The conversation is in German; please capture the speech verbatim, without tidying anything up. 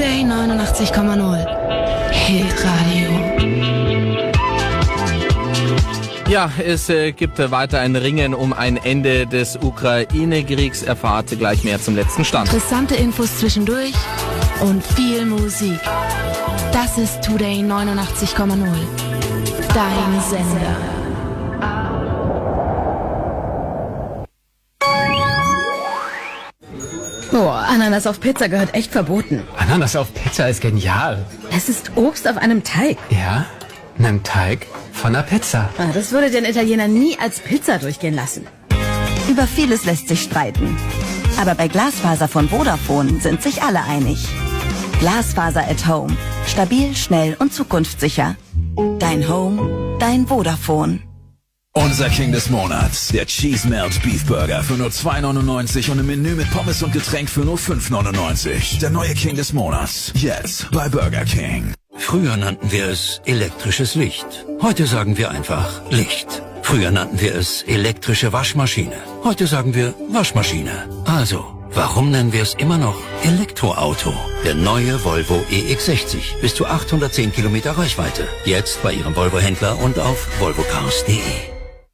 Today neunundachtzig Komma null. Hitradio. Ja, es äh, gibt äh, weiter ein Ringen um ein Ende des Ukraine-Kriegs. Erfahrt gleich mehr zum letzten Stand. Interessante Infos zwischendurch und viel Musik. Das ist Today neunundachtzig Komma null. Dein Sender. Boah, Ananas auf Pizza gehört echt verboten. Ananas auf Pizza ist genial. Es ist Obst auf einem Teig. Ja, einem Teig von einer Pizza. Ah, das würde den Italiener nie als Pizza durchgehen lassen. Über vieles lässt sich streiten. Aber bei Glasfaser von Vodafone sind sich alle einig. Glasfaser at Home. Stabil, schnell und zukunftssicher. Dein Home, dein Vodafone. Unser King des Monats, der Cheese Melt Beef Burger für nur zwei neunundneunzig und im Menü mit Pommes und Getränk für nur fünf neunundneunzig. Der neue King des Monats, jetzt bei Burger King. Früher nannten wir es elektrisches Licht. Heute sagen wir einfach Licht. Früher nannten wir es elektrische Waschmaschine. Heute sagen wir Waschmaschine. Also, warum nennen wir es immer noch Elektroauto? Der neue Volvo E X sechzig. Bis zu achthundertzehn Kilometer Reichweite. Jetzt bei Ihrem Volvo-Händler und auf volvo cars punkt de.